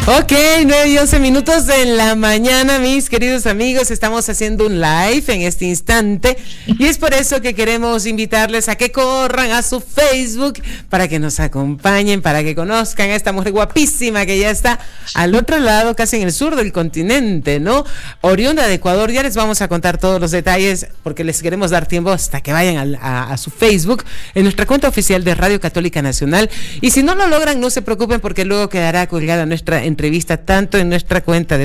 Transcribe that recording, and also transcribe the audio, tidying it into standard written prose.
Ok, 9:11 en la mañana, mis queridos amigos. Estamos haciendo un live en este instante y es por eso que queremos invitarles a que corran a su Facebook para que nos acompañen, para que conozcan a esta mujer guapísima que ya está al otro lado, casi en el sur del continente, ¿no? Oriunda de Ecuador. Ya les vamos a contar todos los detalles porque les queremos dar tiempo hasta que vayan a su Facebook, en nuestra cuenta oficial de Radio Católica Nacional. Y si no lo logran, no se preocupen porque luego quedará colgada nuestra entrevista tanto en nuestra cuenta de